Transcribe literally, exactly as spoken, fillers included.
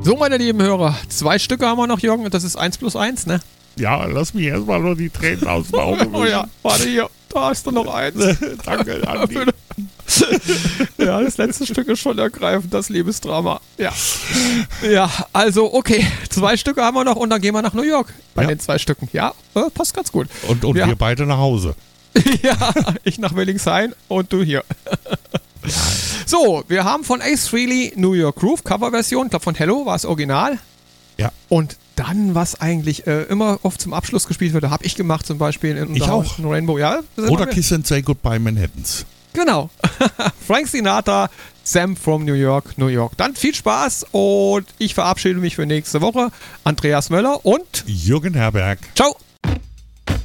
So, meine lieben Hörer, zwei Stücke haben wir noch, Jürgen, und das ist eins plus eins, ne? Ja, lass mich erstmal nur die Tränen aus dem Auge wischen. Oh ja, warte hier, da hast du noch eins. Danke, Andi. Ja, das letzte Stück ist schon ergreifend, das Liebesdrama. Ja. Ja, also okay, zwei Stücke haben wir noch und dann gehen wir nach New York bei Ja. den zwei Stücken. Ja, äh, passt ganz gut. Und, und Ja. wir beide nach Hause. Ja, ich nach Willingshain und du hier. So, wir haben von Ace Frehley New York Groove Coverversion, ich glaube von Hello war es Original. Ja. Und dann, was eigentlich äh, immer oft zum Abschluss gespielt wird, habe ich gemacht zum Beispiel in Ich auch. in Rainbow. Ja, das ist Oder immer- Kiss and Say Goodbye Manhattans. Genau. Frank Sinatra, Sam from New York, New York. Dann viel Spaß und ich verabschiede mich für nächste Woche. Andreas Möller und Jürgen Herberg. ciao.